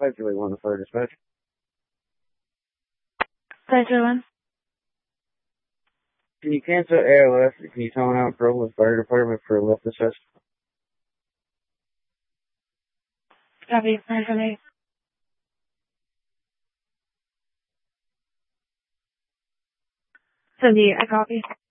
531 fire dispatch. 531. Can you cancel ALS? Can you tone out Groveland Fire Department for a lift assist? Copy. 528. Cindy, I copy.